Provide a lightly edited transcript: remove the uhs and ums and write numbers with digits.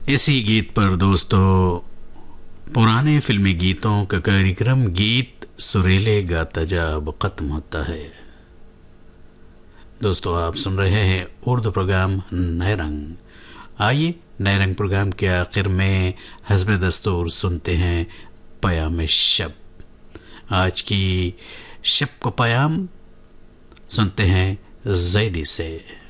इसी गीत पर दोस्तों पुराने फिल्मी गीतों का कार्यक्रम गीत सुरीले गाता जा अब खत्म होता है। दोस्तों आप सुन रहे हैं उर्दू प्रोग्राम नए रंग। आइए नए रंग प्रोग्राम के आखिर में हस्ब दस्तूर सुनते हैं पयाम शब। आज की शब को पयाम सुनते हैं जैदी से।